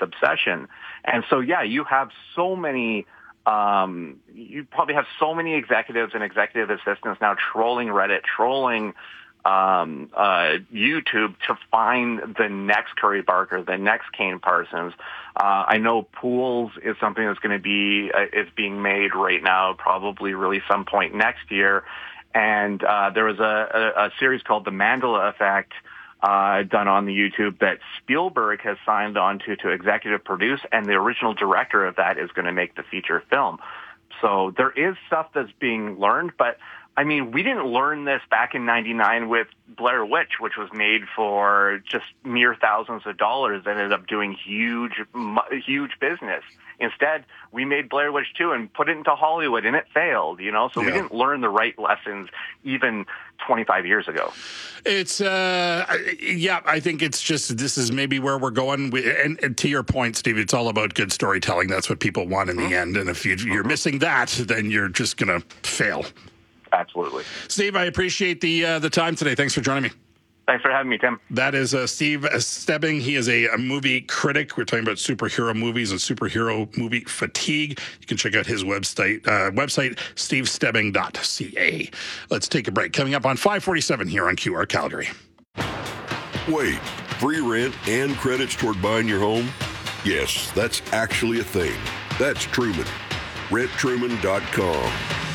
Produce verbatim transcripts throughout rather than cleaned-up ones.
obsession. And so, yeah, you have so many, um, you probably have so many executives and executive assistants now trolling Reddit, trolling um, uh, YouTube to find the next Curry Barker, the next Kane Parsons. Uh, I know Pools is something that's going to be, uh, is being made right now, probably really some point next year. And uh, there was a, a, a series called The Mandela Effect uh, done on the YouTube that Spielberg has signed on to to executive produce, and the original director of that is going to make the feature film. So there is stuff that's being learned, but I mean, we didn't learn this back in ninety-nine with Blair Witch, which was made for just mere thousands of dollars that ended up doing huge, huge business. Instead, we made Blair Witch two and put it into Hollywood, and it failed, you know? So yeah. we didn't learn the right lessons even twenty-five years ago. It's, uh, yeah, I think it's just, this is maybe where we're going. We, and, and to your point, Steve, it's all about good storytelling. That's what people want in mm-hmm. the end. And if you, you're mm-hmm. missing that, then you're just going to fail. Absolutely. Steve, I appreciate the uh, the time today. Thanks for joining me. Thanks for having me, Tim. That is uh, Steve Stebbing. He is a, a movie critic. We're talking about superhero movies and superhero movie fatigue. You can check out his website, uh, website steve stebbing dot c a. Let's take a break. Coming up on five forty-seven here on Q R Calgary. Wait, free rent and credits toward buying your home? Yes, that's actually a thing. That's Truman. rent truman dot com.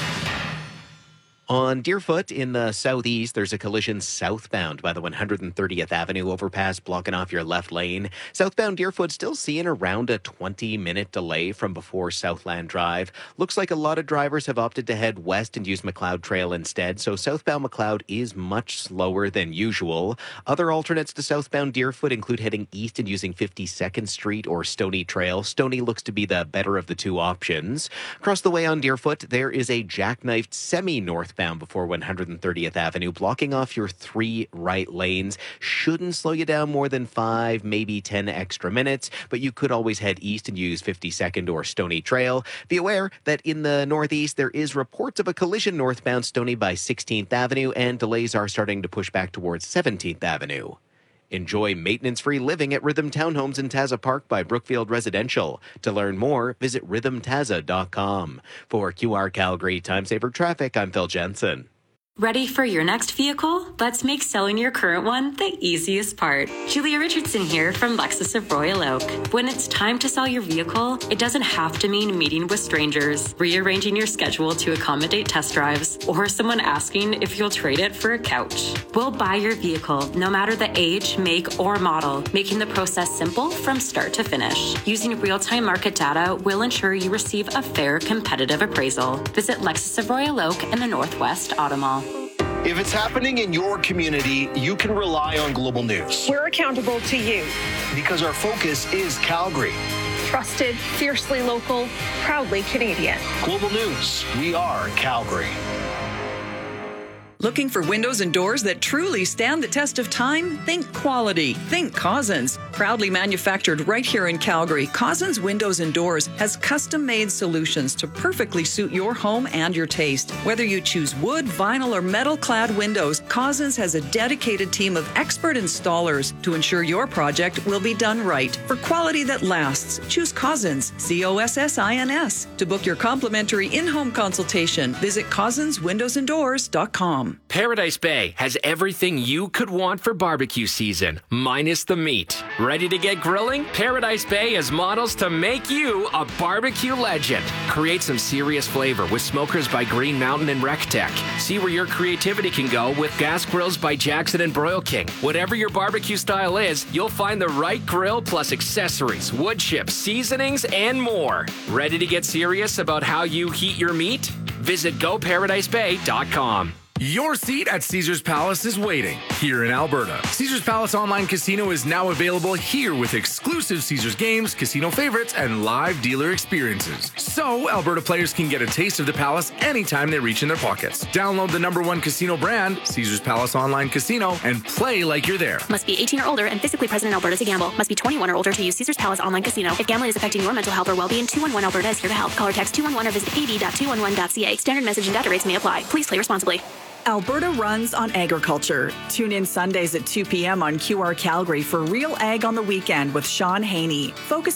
On Deerfoot in the southeast, there's a collision southbound by the one hundred thirtieth Avenue overpass blocking off your left lane. Southbound Deerfoot still seeing around a twenty-minute delay from before Southland Drive. Looks like a lot of drivers have opted to head west and use McLeod Trail instead, so southbound McLeod is much slower than usual. Other alternates to southbound Deerfoot include heading east and using fifty-second Street or Stony Trail. Stony looks to be the better of the two options. Across the way on Deerfoot, there is a jackknifed semi-north bound before one hundred thirtieth Avenue, blocking off your three right lanes. Shouldn't slow you down more than five, maybe ten extra minutes, but you could always head east and use fifty-second or Stony Trail. Be aware that in the northeast, there is reports of a collision northbound Stony by sixteenth Avenue, and delays are starting to push back towards seventeenth Avenue. Enjoy maintenance-free living at Rhythm Townhomes in Taza Park by Brookfield Residential. To learn more, visit rhythm taza dot com. For Q R Calgary Time Saver Traffic, I'm Phil Jensen. Ready for your next vehicle? Let's make selling your current one the easiest part. Julia Richardson here from Lexus of Royal Oak. When it's time to sell your vehicle, it doesn't have to mean meeting with strangers, rearranging your schedule to accommodate test drives, or someone asking if you'll trade it for a couch. We'll buy your vehicle, no matter the age, make, or model, making the process simple from start to finish. Using real-time market data will ensure you receive a fair, competitive appraisal. Visit Lexus of Royal Oak in the Northwest Auto Mall. If it's happening in your community, you can rely on Global News. We're accountable to you. Because our focus is Calgary. Trusted, fiercely local, proudly Canadian. Global News, we are Calgary. Looking for windows and doors that truly stand the test of time? Think quality. Think Cozzens. Proudly manufactured right here in Calgary, Cozzens Windows and Doors has custom-made solutions to perfectly suit your home and your taste. Whether you choose wood, vinyl, or metal-clad windows, Cozzens has a dedicated team of expert installers to ensure your project will be done right. For quality that lasts, choose Cozzens, C O S S I N S. To book your complimentary in-home consultation, visit cozzens windows and doors dot com. Paradise Bay has everything you could want for barbecue season, minus the meat. Ready to get grilling? Paradise Bay has models to make you a barbecue legend. Create some serious flavor with smokers by Green Mountain and RecTech. See where your creativity can go with gas grills by Jackson and Broil King. Whatever your barbecue style is, you'll find the right grill plus accessories, wood chips, seasonings, and more. Ready to get serious about how you heat your meat? Visit go paradise bay dot com. Your seat at Caesars Palace is waiting here in Alberta. Caesars Palace Online Casino is now available here with exclusive Caesars games, casino favorites, and live dealer experiences. So Alberta players can get a taste of the Palace anytime they reach in their pockets. Download the number one casino brand, Caesars Palace Online Casino, and play like you're there. Must be eighteen or older and physically present in Alberta to gamble. Must be twenty-one or older to use Caesars Palace Online Casino. If gambling is affecting your mental health or well-being, two one one Alberta is here to help. Call or text two one one or visit a b dot two one one dot c a. Standard message and data rates may apply. Please play responsibly. Alberta runs on agriculture. Tune in Sundays at two p.m. on Q R Calgary for Real Ag on the Weekend with Sean Haney. Focus